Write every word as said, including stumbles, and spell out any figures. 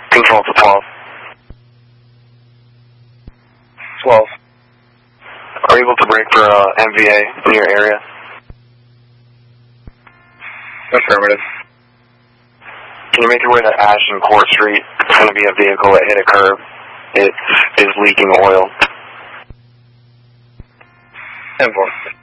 Control to twelve. twelve. Are you able to break for uh, M V A in your area? Affirmative. Can you make your way to Ash and Court Street? It's going to be a vehicle that hit a curb. It is leaking oil. ten four.